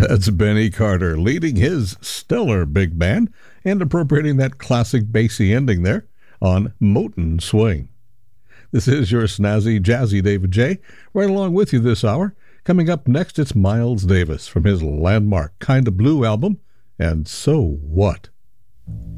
That's Benny Carter leading his stellar big band and appropriating that classic bassy ending there on Moton Swing. This is your snazzy, jazzy David J. right along with you this hour. Coming up next, it's Miles Davis from his landmark Kinda Blue album, and So What?